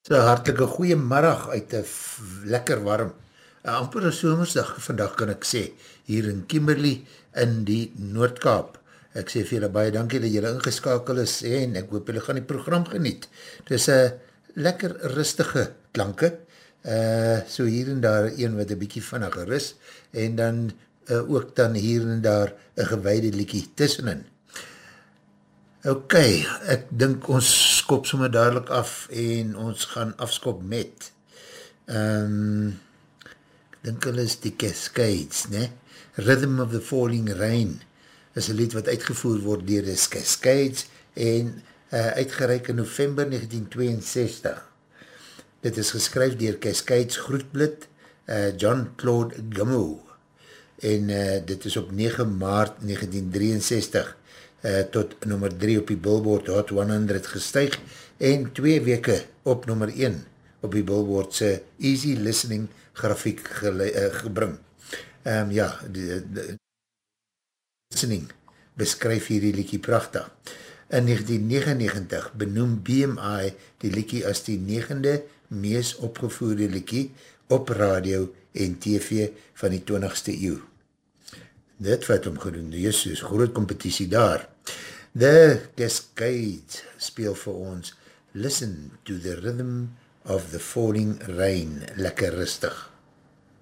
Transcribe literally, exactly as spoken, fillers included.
So hartelike goeie middag uit een lekker warm, uh, amper een somersdag vandag kan ek sê, hier in Kimberley in die Noordkaap. Ek sê vir julle baie dankie dat julle ingeskakel is en ek hoop julle gaan die program geniet. Het is een lekker rustige klanke, uh, so hier en daar een wat een bykie vinniger is en dan uh, ook dan hier en daar een gewaide liekie tussenin. Ok, ek dink ons skop sommer dadelijk af en ons gaan afskop met um, ek dink hulle is die Cascades, ne? Rhythm of the Falling Rain is een lied wat uitgevoer word dier die Cascades en uh, uitgereik in November negentien tweeënzestig. Dit is geskryf dier Cascades Grootblit, uh, John Claude Gummo en uh, dit is op negen maart negentien drieënzestig Uh, tot nummer drie op die Billboard Hot honderd gestuig en twee weke op nummer een op die Billboard se Easy Listening grafiek gele, uh, gebring. Um, ja, die, die listening beskryf hierdie liekie prachtig. In negentien negenennegentig benoem B M I die liekie as die negende mees opgevoerde liekie op radio en T V van die twintigste eeuw. Dit wat om gedoen, is dus groot competitie daar. The Cascades speel vir ons Listen to the Rhythm of the Falling Rain. Lekker rustig.